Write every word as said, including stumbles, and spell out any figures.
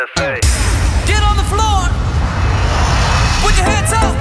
Get on the floor, put your hands up.